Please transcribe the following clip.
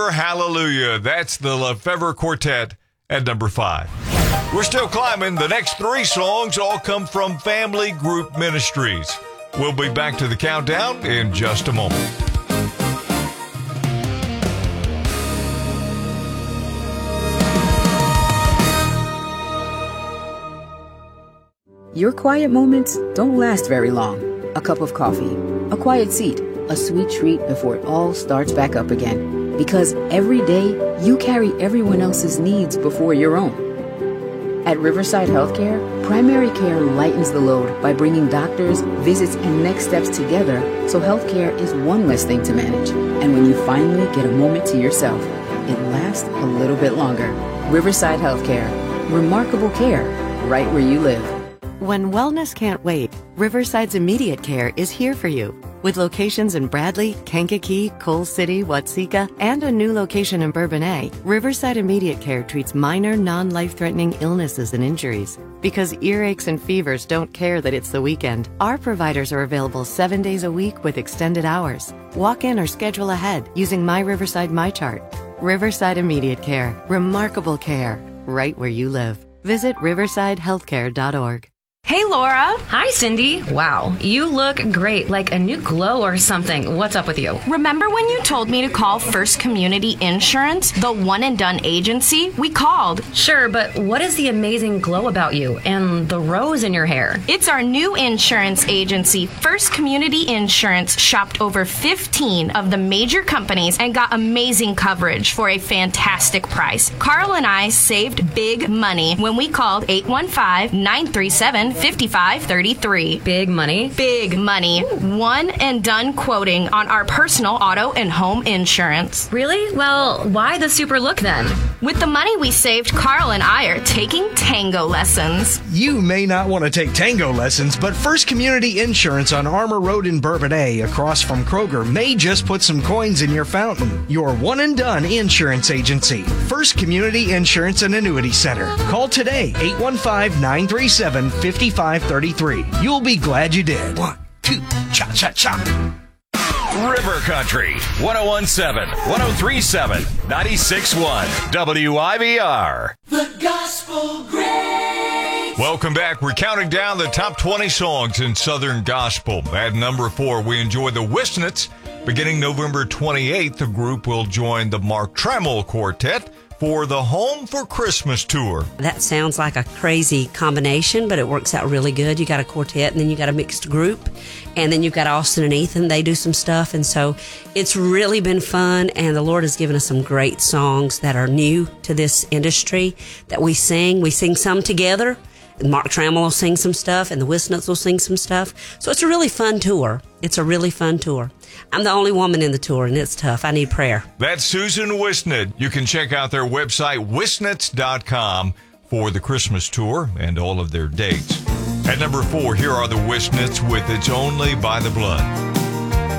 Hallelujah, Hallelujah. That's the Lefevre Quartet at number 5. We're still climbing. The next 3 songs all come from Family Group Ministries. We'll be back to the countdown in just a moment. Your quiet moments don't last very long. A cup of coffee, a quiet seat, a sweet treat before it all starts back up again. Because every day, you carry everyone else's needs before your own. At Riverside Healthcare, primary care lightens the load by bringing doctors, visits, and next steps together so healthcare is one less thing to manage. And when you finally get a moment to yourself, it lasts a little bit longer. Riverside Healthcare. Remarkable care right where you live. When wellness can't wait, Riverside's Immediate Care is here for you. With locations in Bradley, Kankakee, Coal City, Watseka, and a new location in Bourbonnais, Riverside Immediate Care treats minor, non-life-threatening illnesses and injuries. Because earaches and fevers don't care that it's the weekend, our providers are available 7 days a week with extended hours. Walk in or schedule ahead using My Riverside MyChart. Riverside Immediate Care. Remarkable care right where you live. Visit riversidehealthcare.org. Hey, Laura. Hi, Cindy. Wow, you look great, like a new glow or something. What's up with you? Remember when you told me to call First Community Insurance, the one-and-done agency? We called. Sure, but what is the amazing glow about you and the rose in your hair? It's our new insurance agency. First Community Insurance shopped over 15 of the major companies and got amazing coverage for a fantastic price. Carl and I saved big money when we called 815-937-5533. Big money? Big money. One and done quoting on our personal auto and home insurance. Really? Well, why the super look then? With the money we saved, Carl and I are taking tango lessons. You may not want to take tango lessons, but First Community Insurance on Armour Road in Bourbonnais, across from Kroger, may just put some coins in your fountain. Your one and done insurance agency. First Community Insurance and Annuity Center. Call today, 815-937-5533. You'll be glad you did. 1, 2, cha-cha-cha. River Country, 1017, 1037, 96.1, WIVR. The Gospel Greats. Welcome back. We're counting down the top 20 songs in Southern Gospel. At number 4, we enjoy the Wisnets. Beginning November 28th, the group will join the Mark Trammell Quartet for the Home for Christmas tour. That sounds like a crazy combination, but it works out really good. You got a quartet, and then you got a mixed group, and then you've got Austin and Ethan. They do some stuff, and so it's really been fun, and the Lord has given us some great songs that are new to this industry that we sing. We sing some together. Mark Trammell will sing some stuff, and the Wisnets will sing some stuff. So it's a really fun tour. It's a really fun tour. I'm the only woman in the tour, and it's tough. I need prayer. That's Susan Wisnet. You can check out their website, wisnets.com, for the Christmas tour and all of their dates. At number 4, here are the Wisnets with It's Only by the Blood.